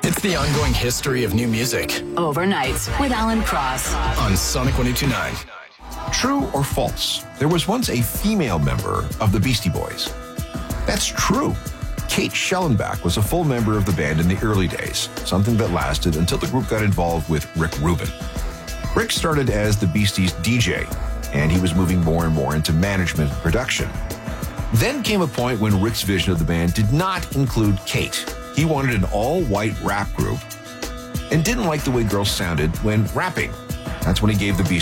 It's the ongoing history of new music Overnights with Alan Cross. on Sonic 102.9. True or false? There was once a female member of the Beastie Boys. That's true. Kate Schellenbach was a full member of the band in the early days, something that lasted until the group got involved with Rick Rubin. Rick started as the Beasties' DJ, and he was moving more and more into management and production. Then came a point when Rick's vision of the band did not include Kate. He wanted an all-white rap group and didn't like the way girls sounded when rapping. That's when he gave the Beastie